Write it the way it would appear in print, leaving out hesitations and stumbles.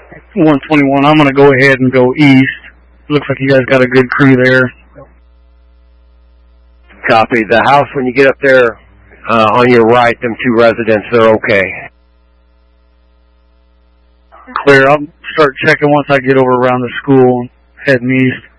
121. I'm going to go ahead and go east. Looks like you guys got a good crew there. Copy. The house, when you get up there on your right, them two residents, they're okay. Clear. I'll start checking once I get over around the school and heading east.